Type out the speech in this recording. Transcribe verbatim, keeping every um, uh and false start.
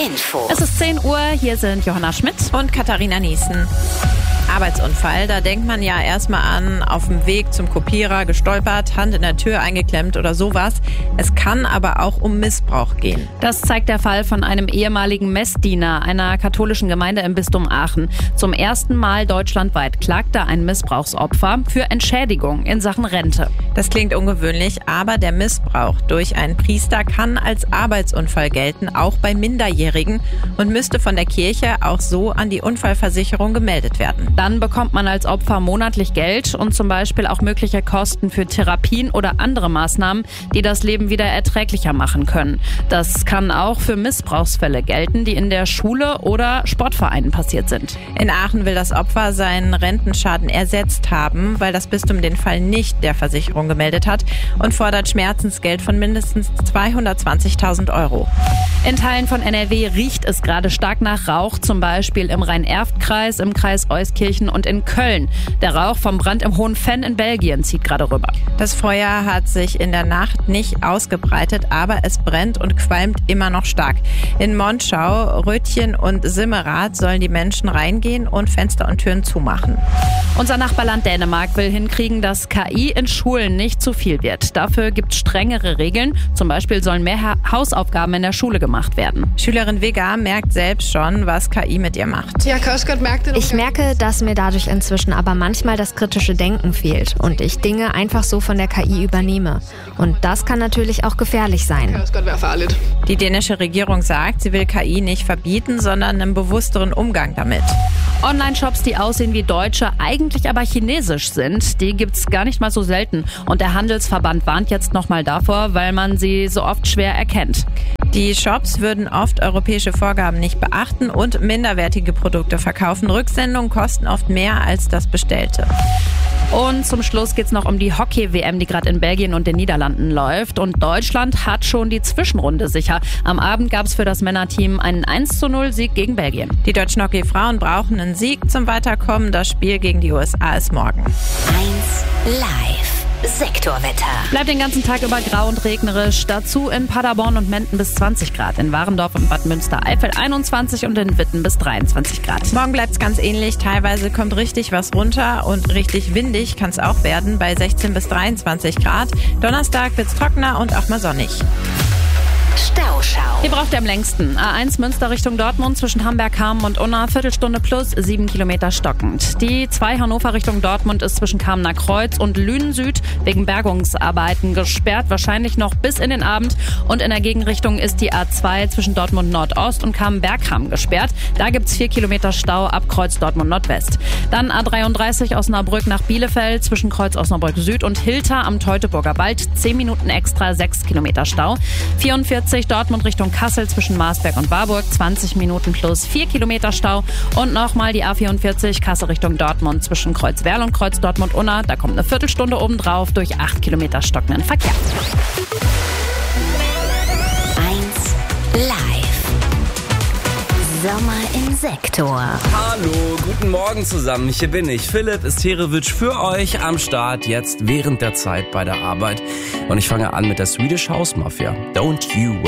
Info. Es ist zehn Uhr, hier sind Johanna Schmidt und Katharina Niesen. Arbeitsunfall, da denkt man ja erstmal an, auf dem Weg zum Kopierer gestolpert, Hand in der Tür eingeklemmt oder sowas. Es kann aber auch um Missbrauch gehen. Das zeigt der Fall von einem ehemaligen Messdiener einer katholischen Gemeinde im Bistum Aachen. Zum ersten Mal deutschlandweit klagte ein Missbrauchsopfer für Entschädigung in Sachen Rente. Das klingt ungewöhnlich, aber der Missbrauch durch einen Priester kann als Arbeitsunfall gelten, auch bei Minderjährigen, und müsste von der Kirche auch so an die Unfallversicherung gemeldet werden. Dann bekommt man als Opfer monatlich Geld und zum Beispiel auch mögliche Kosten für Therapien oder andere Maßnahmen, die das Leben wieder erträglicher machen können. Das kann auch für Missbrauchsfälle gelten, die in der Schule oder Sportvereinen passiert sind. In Aachen will das Opfer seinen Rentenschaden ersetzt haben, weil das Bistum den Fall nicht der Versicherung gemeldet hat, und fordert Schmerzensgeld von mindestens zweihundertzwanzigtausend Euro. In Teilen von N R W riecht es gerade stark nach Rauch, zum Beispiel im Rhein-Erft-Kreis, im Kreis Euskirchen und in Köln. Der Rauch vom Brand im Hohen-Venn in Belgien zieht gerade rüber. Das Feuer hat sich in der Nacht nicht ausgebreitet, aber es brennt und qualmt immer noch stark. In Monschau, Rötchen und Simmerath sollen die Menschen reingehen und Fenster und Türen zumachen. Unser Nachbarland Dänemark will hinkriegen, dass K I in Schulen nicht zu viel wird. Dafür gibt es strengere Regeln. Zum Beispiel sollen mehr ha- Hausaufgaben in der Schule gemacht werden. Schülerin Vega merkt selbst schon, was K I mit ihr macht. Ich merke, dass mir dadurch inzwischen aber manchmal das kritische Denken fehlt und ich Dinge einfach so von der K I übernehme. Und das kann natürlich auch gefährlich sein. Die dänische Regierung sagt, sie will K I nicht verbieten, sondern einen bewussteren Umgang damit. Online-Shops, die aussehen wie deutsche, eigentlich aber chinesisch sind, die gibt's gar nicht mal so selten. Und der Handelsverband warnt jetzt nochmal davor, weil man sie so oft schwer erkennt. Die Shops würden oft europäische Vorgaben nicht beachten und minderwertige Produkte verkaufen. Rücksendungen kosten oft mehr als das Bestellte. Und zum Schluss geht's noch um die Hockey-W M, die gerade in Belgien und den Niederlanden läuft. Und Deutschland hat schon die Zwischenrunde sicher. Am Abend gab's für das Männerteam einen eins zu null Sieg gegen Belgien. Die deutschen Hockeyfrauen brauchen einen Sieg zum Weiterkommen. Das Spiel gegen die U S A ist morgen. eins live. Sektorwetter. Bleibt den ganzen Tag über grau und regnerisch. Dazu in Paderborn und Menden bis zwanzig Grad. In Warendorf und Bad Münstereifel einundzwanzig und in Witten bis dreiundzwanzig Grad. Morgen bleibt's ganz ähnlich. Teilweise kommt richtig was runter und richtig windig kann es auch werden bei sechzehn bis dreiundzwanzig Grad. Donnerstag wird's trockener und auch mal sonnig. Stauschau. Hier braucht ihr am längsten. A eins Münster Richtung Dortmund zwischen Hamberg-Hamm und Unna, Viertelstunde plus, sieben Kilometer stockend. Die zwei Hannover Richtung Dortmund ist zwischen Kamener Kreuz und Lünen Süd wegen Bergungsarbeiten gesperrt, wahrscheinlich noch bis in den Abend. Und in der Gegenrichtung ist die A zwei zwischen Dortmund Nordost und Kamen-Bergham gesperrt. Da gibt's vier Kilometer Stau ab Kreuz Dortmund Nordwest. Dann A dreiunddreißig Osnabrück nach Bielefeld zwischen Kreuz Osnabrück Süd und Hilter am Teutoburger Wald. zehn Minuten extra, sechs Kilometer Stau. vierundvierzig Dortmund Richtung Kassel zwischen Marsberg und Warburg, zwanzig Minuten plus vier Kilometer Stau. Und nochmal die A vierundvierzig Kassel Richtung Dortmund zwischen Kreuzwerl und Kreuz Dortmund-Unna. Da kommt eine Viertelstunde obendrauf durch acht Kilometer stockenden Verkehr. eins live. Sommer im Sektor. Hallo, guten Morgen zusammen. Hier bin ich, Philipp Isterewitsch, für euch am Start, jetzt während der Zeit bei der Arbeit. Und ich fange an mit der Swedish House Mafia. Don't You Worry.